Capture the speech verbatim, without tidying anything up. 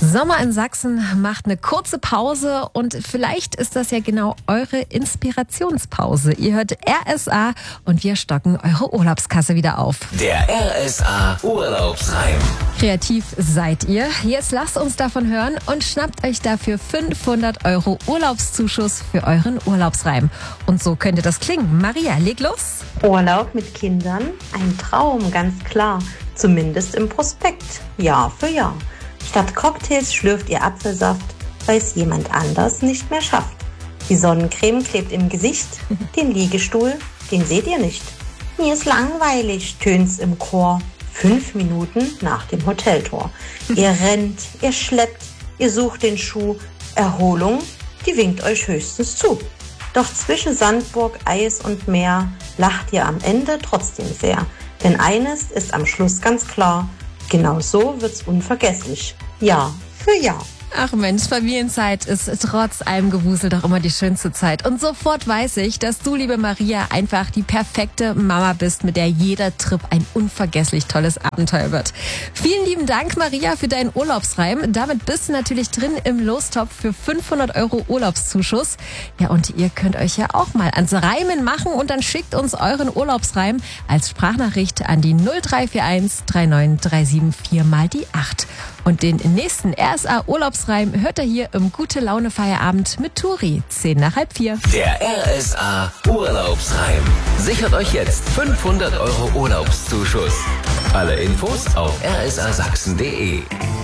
Sommer in Sachsen macht eine kurze Pause und vielleicht ist das ja genau eure Inspirationspause. Ihr hört R S A und wir stocken eure Urlaubskasse wieder auf. Der R S A Urlaubsreim. Kreativ seid ihr. Jetzt lasst uns davon hören und schnappt euch dafür fünfhundert Euro Urlaubszuschuss für euren Urlaubsreim. Und so könnte das klingen. Maria, leg los. Urlaub mit Kindern, ein Traum, ganz klar. Zumindest im Prospekt, Jahr für Jahr. Statt Cocktails schlürft ihr Apfelsaft, weil es jemand anders nicht mehr schafft. Die Sonnencreme klebt im Gesicht, den Liegestuhl, den seht ihr nicht. Mir ist langweilig, tönt's im Chor. Fünf Minuten nach dem Hoteltor. Ihr rennt, ihr schleppt, ihr sucht den Schuh. Erholung, die winkt euch höchstens zu. Doch zwischen Sandburg, Eis und Meer lacht ihr am Ende trotzdem sehr. Denn eines ist am Schluss ganz klar, genau so wird's unvergesslich, Jahr für Jahr. Ach Mensch, Familienzeit ist trotz allem Gewusel doch immer die schönste Zeit. Und sofort weiß ich, dass du, liebe Maria, einfach die perfekte Mama bist, mit der jeder Trip ein unvergesslich tolles Abenteuer wird. Vielen lieben Dank, Maria, für deinen Urlaubsreim. Damit bist du natürlich drin im Lostopf für fünfhundert Euro Urlaubszuschuss. Ja, und ihr könnt euch ja auch mal ans Reimen machen und dann schickt uns euren Urlaubsreim als Sprachnachricht an die null drei vier eins drei neun drei sieben vier mal die acht. Und den nächsten R S A Urlaubsreim hört ihr hier im Gute Laune Feierabend mit Turi, zehn nach halb vier. Der R S A Urlaubsreim. Sichert euch jetzt fünfhundert Euro Urlaubszuschuss. Alle Infos auf r s a sachsen punkt d e.